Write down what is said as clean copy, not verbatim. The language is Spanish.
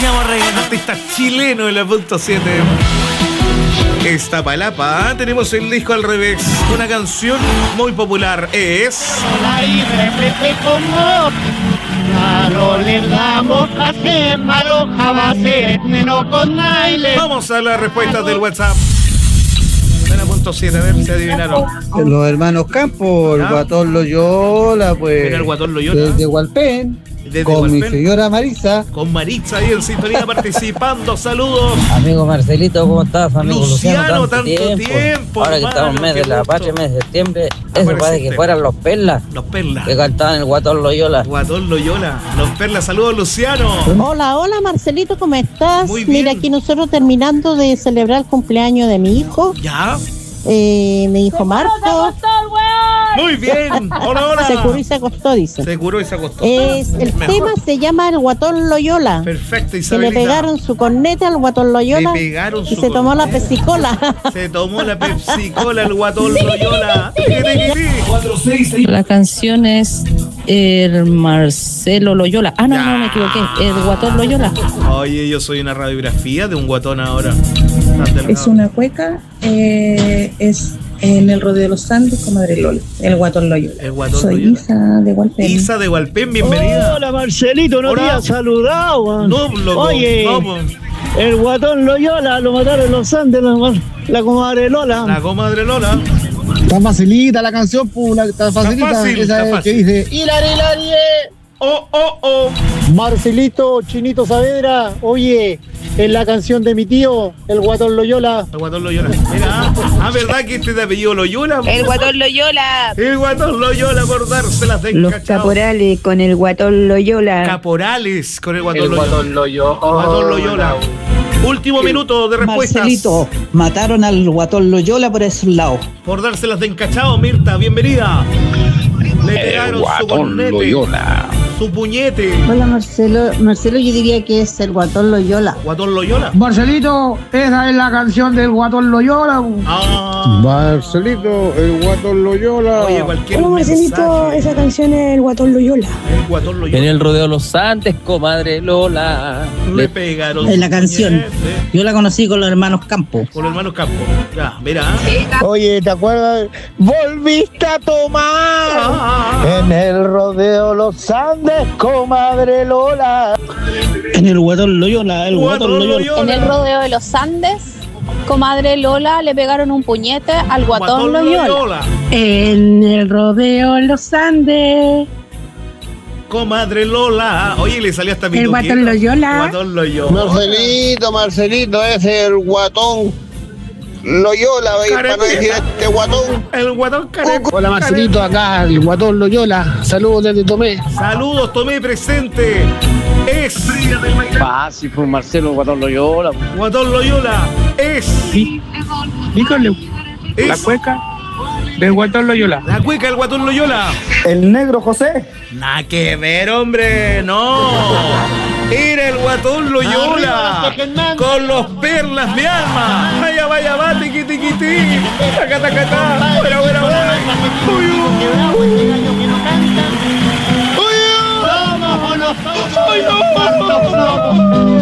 Vamos a regalar artista chileno en la punto 7. Esta palapa, tenemos el disco al revés. Una canción muy popular es. Vamos a las respuestas del WhatsApp. En la punto 7, a ver si adivinaron. Los hermanos Campos, el Guatón Loyola, pues. Era el Guatón Loyola. Desde Hualpén. Desde con Hualpén. mi señora Marisa. Con Maritza ahí en sintonía participando. Saludos. Amigo Marcelito, ¿cómo estás? Amigo Luciano, tanto tiempo. Ahora que estamos en mes de la patria, mes de septiembre, eso parece que fueran los Perlas. Los Perlas. Que cantaban el Guatón Loyola. Guatón Loyola. Los Perlas, saludos Luciano. Hola Marcelito, ¿cómo estás? Muy bien. Mira, aquí nosotros terminando de celebrar el cumpleaños de mi hijo. Ya. Mi hijo Marco. Muy bien. Hola. Se curó y se acostó, dice. Se curó y se acostó. El Mejor. tema se llama El Guatón Loyola. Perfecto, Que Isabelita. le pegaron su corneta al Guatón Loyola. Le pegaron y su se tomó la corneta. pesicola. Se tomó la Pepsi-Cola el Guatón Loyola. La canción es el Marcelo Loyola. Ah, no, me equivoqué. El Guatón Loyola. Oye, yo soy una radiografía de un guatón ahora. Es una cueca, es en el Rodeo de los Andes, comadre Lola, el Guatón Loyola. El Guatón Soy Loyola. Isa de Hualpén. Isa de Hualpén, bienvenida. Hola Marcelito, no te Hola. había saludado. No, loco. Oye, No, el Guatón Loyola lo mataron en los Andes, la comadre Lola. la comadre Lola. Está facilita la canción, está facilita. fácil, Esa está es fácil. que dice Hilari, Hilari. Oh. Marcelito, Chinito Saavedra, oye, en la canción de mi tío, el Guatón Loyola. El Guatón Loyola. Mira, ¿verdad que este es de apellido Loyola? El Guatón Loyola. El Guatón Loyola por dárselas de Los encachado. caporales con el Guatón Loyola. Caporales con el Guatón El Loyola. Guatón Loyola. Guatón Loyola. Último minuto de respuestas. Marcelito, mataron al Guatón Loyola por esos lados. Por dárselas de encachado, Mirta, bienvenida. Le pegaron su cornete, su puñete. Hola Marcelo, yo diría que es el Guatón Loyola. Guatón Loyola. Marcelito, esa es la canción del Guatón Loyola. Marcelito, el Guatón Loyola. Oye, cualquier Hola Marcelito, mensaje. esa canción es el Guatón Loyola. El Guatón Loyola. En el Rodeo de los Andes, comadre Lola. Le pegaron En la su canción. puñete. Yo la conocí con los hermanos Campos. Con los hermanos Campos. Ya, mira. Oye, ¿te acuerdas? Volviste a tomar en el Rodeo los Andes, comadre Lola. En el Guatón Loyola, el Guatón Loyola. En el Rodeo de los Andes, comadre Lola le pegaron un puñete al Guatón Loyola. En el Rodeo Los Andes. Comadre Lola. Oye, le salió hasta mi El Guatón Loyola. Guatón Loyola. Marcelito, ese es el Guatón Loyola, veis, para no decir este guatón. El Guatón Careco. Hola Marcelito, acá el Guatón Loyola. Saludos desde Tomé. Saludos, Tomé presente. Es Fácil, pues Marcelo, Guatón Loyola. Guatón Loyola. Es Dígale, la cueca del Guatón Loyola. La cueca del Guatón Loyola. El negro José. Nada que ver, hombre. No. Era el Guatón Loyola. Con los Perlas, mi alma. Vaya, va, tiqui, tiqui, tiqui. Taca, taca, taca. Fuera. Uy.